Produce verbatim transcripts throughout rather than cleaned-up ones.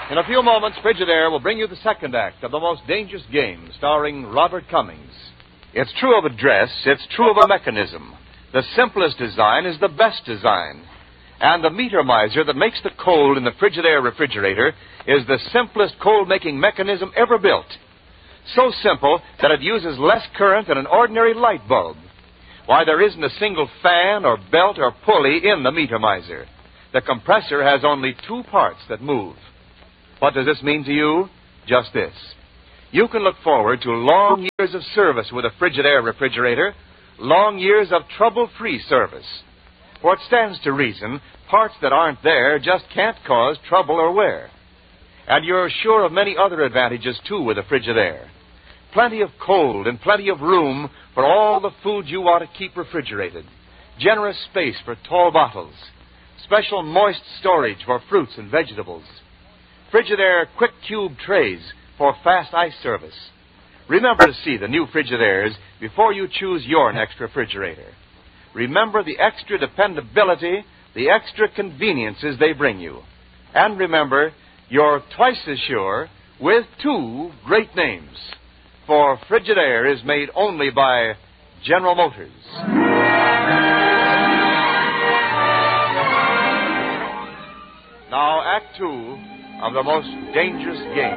In a few moments, Frigidaire will bring you the second act of The Most Dangerous Game, starring Robert Cummings. It's true of a dress, it's true of a mechanism. The simplest design is the best design. And the meter miser that makes the cold in the Frigidaire refrigerator is the simplest cold-making mechanism ever built. So simple that it uses less current than an ordinary light bulb. Why, there isn't a single fan or belt or pulley in the meter miser. The compressor has only two parts that move. What does this mean to you? Just this. You can look forward to long years of service with a Frigidaire refrigerator, long years of trouble-free service. For it stands to reason, parts that aren't there just can't cause trouble or wear. And you're sure of many other advantages, too, with a Frigidaire. Plenty of cold and plenty of room for all the food you want to keep refrigerated. Generous space for tall bottles. Special moist storage for fruits and vegetables. Frigidaire quick cube trays for fast ice service. Remember to see the new Frigidaires before you choose your next refrigerator. Remember the extra dependability, the extra conveniences they bring you. And remember, you're twice as sure with two great names. For Frigidaire is made only by General Motors. Now, Act Two of The Most Dangerous Game.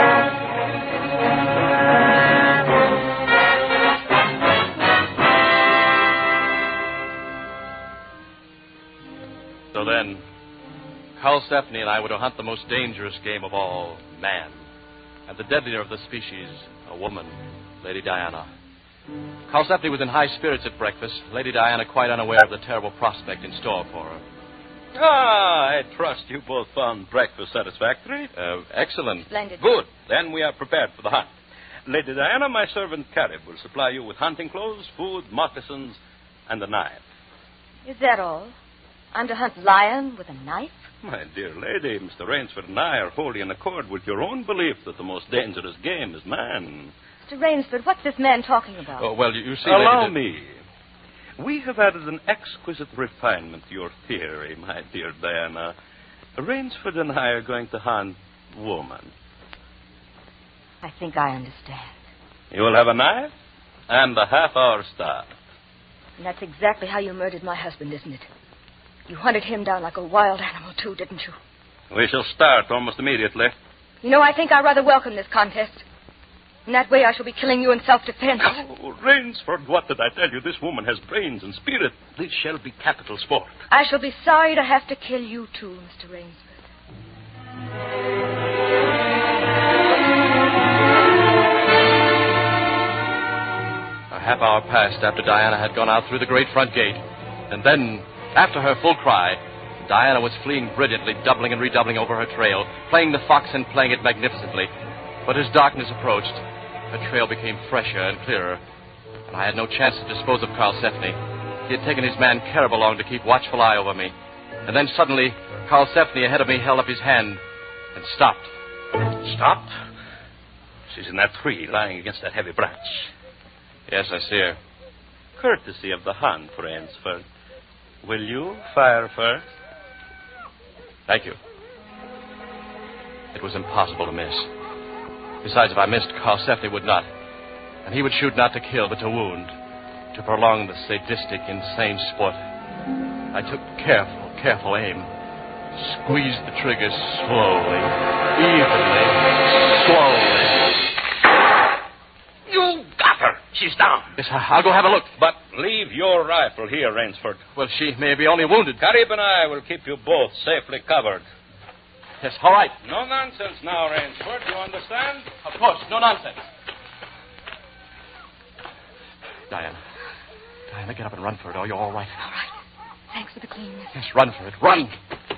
So then, Carl Stepney and I were to hunt the most dangerous game of all, man. And the deadlier of the species, a woman, Lady Diana. Carl Stepney was in high spirits at breakfast, Lady Diana quite unaware of the terrible prospect in store for her. Ah, I trust you both found breakfast satisfactory. Uh, excellent. Splendid. Good. Then we are prepared for the hunt. Lady Diana, my servant Carib will supply you with hunting clothes, food, moccasins, and a knife. Is that all? I'm to hunt lion with a knife? My dear lady, Mister Rainsford and I are wholly in accord with your own belief that the most dangerous game is man. Mister Rainsford, what's this man talking about? Oh, well, you, you see... Allow Lady... me. We have added an exquisite refinement to your theory, my dear Diana. Rainsford and I are going to hunt woman. I think I understand. You will have a knife and a half-hour start. And that's exactly how you murdered my husband, isn't it? You hunted him down like a wild animal, too, didn't you? We shall start almost immediately. You know, I think I rather welcome this contest. In that way, I shall be killing you in self-defense. Oh, Rainsford, what did I tell you? This woman has brains and spirit. This shall be capital sport. I shall be sorry to have to kill you, too, Mister Rainsford. A half hour passed after Diana had gone out through the great front gate. And then, after her full cry, Diana was fleeing brilliantly, doubling and redoubling over her trail, playing the fox and playing it magnificently. But as darkness approached, her trail became fresher and clearer, and I had no chance to dispose of Carl Stepney. He had taken his man Carib along to keep watchful eye over me. And then suddenly, Carl Stepney ahead of me held up his hand and stopped. Stopped? She's in that tree, lying against that heavy branch. Yes, I see her. Courtesy of the hunt, Rainsford. Will you fire first? Thank you. It was impossible to miss. Besides, if I missed, Carl Stepney would not. And he would shoot not to kill, but to wound. To prolong the sadistic, insane sport. I took careful, careful aim. Squeezed the trigger slowly, evenly, slowly. You got her. She's down. Yes, I'll go have a look. But leave your rifle here, Rainsford. Well, she may be only wounded. Carib and I will keep you both safely covered. Yes, all right. No nonsense now, Rainsford. You understand? Of course, no nonsense. Diana. Diana, get up and run for it. Oh, you're all right. All right. Thanks for the cleanness. Yes, run for it. Run.